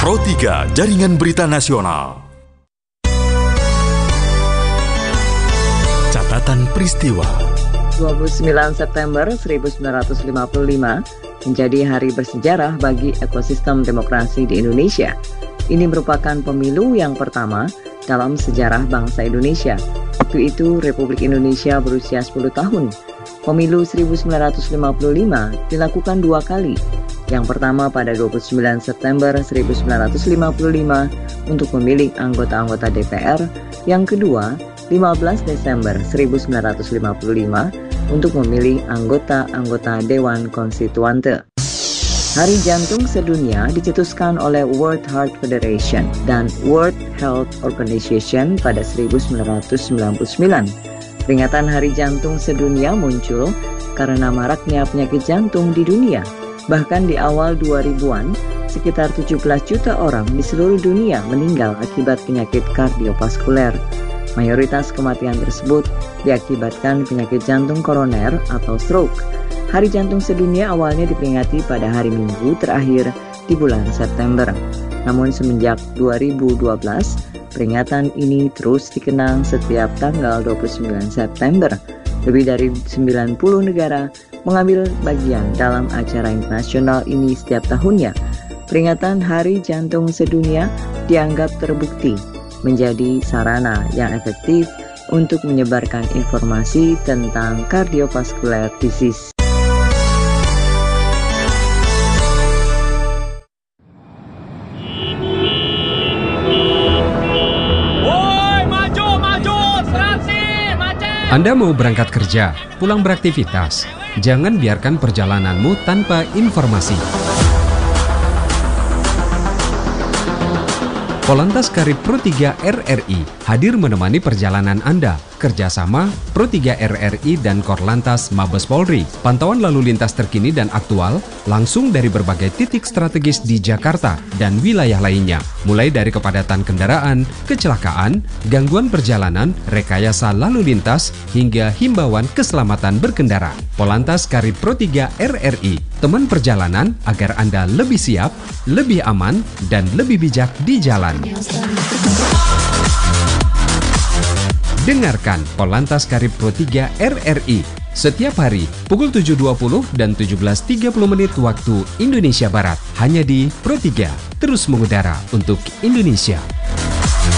Pro 3 Jaringan Berita Nasional. Catatan peristiwa 29 September 1955 menjadi hari bersejarah bagi ekosistem demokrasi di Indonesia. Ini merupakan pemilu yang pertama dalam sejarah bangsa Indonesia. Waktu itu Republik Indonesia berusia 10 tahun. Pemilu 1955 dilakukan dua kali. Yang pertama pada 29 September 1955 untuk memilih anggota-anggota DPR. Yang kedua 15 Desember 1955 untuk memilih anggota-anggota Dewan Konstituante. Hari Jantung Sedunia dicetuskan oleh World Heart Federation dan World Health Organization pada 1999. Peringatan Hari Jantung Sedunia muncul karena maraknya penyakit jantung di dunia. Bahkan di awal 2000-an, sekitar 17 juta orang di seluruh dunia meninggal akibat penyakit kardiovaskuler. Mayoritas kematian tersebut diakibatkan penyakit jantung koroner atau stroke. Hari Jantung Sedunia awalnya diperingati pada hari Minggu terakhir di bulan September. Namun semenjak 2012, peringatan ini terus dikenang setiap tanggal 29 September. Lebih dari 90 negara mengambil bagian dalam acara internasional ini setiap tahunnya. Peringatan Hari Jantung Sedunia dianggap terbukti menjadi sarana yang efektif untuk menyebarkan informasi tentang cardiovascular disease. Anda mau berangkat kerja, pulang beraktivitas, jangan biarkan perjalananmu tanpa informasi. Polantas Karib Pro 3 RRI hadir menemani perjalanan Anda. Kerjasama Pro 3 RRI dan Korlantas Mabes Polri. Pantauan lalu lintas terkini dan aktual langsung dari berbagai titik strategis di Jakarta dan wilayah lainnya. Mulai dari kepadatan kendaraan, kecelakaan, gangguan perjalanan, rekayasa lalu lintas, hingga himbauan keselamatan berkendara. Polantas Karib Pro 3 RRI, teman perjalanan agar Anda lebih siap, lebih aman, dan lebih bijak di jalan. Dengarkan Polantas Karib Pro 3 RRI setiap hari pukul 7.20 dan 17.30 menit waktu Indonesia Barat. Hanya di Pro 3, terus mengudara untuk Indonesia.